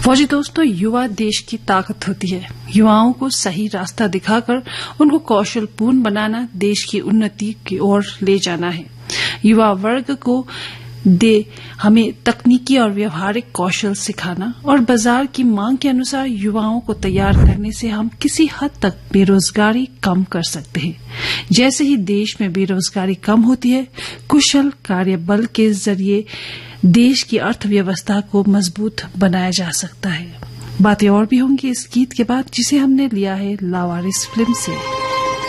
फौजी दोस्तों, युवा देश की ताकत होती है। युवाओं को सही रास्ता दिखाकर उनको कौशलपूर्ण बनाना देश की उन्नति की ओर ले जाना है। युवा वर्ग को हमें तकनीकी और व्यवहारिक कौशल सिखाना और बाजार की मांग के अनुसार युवाओं को तैयार करने से हम किसी हद तक बेरोजगारी कम कर सकते हैं। जैसे ही देश में बेरोजगारी कम होती है, कुशल कार्यबल के जरिए देश की अर्थव्यवस्था को मजबूत बनाया जा सकता है। बातें और भी होंगी इस गीत के बाद, जिसे हमने लिया है लावारिस फिल्म से।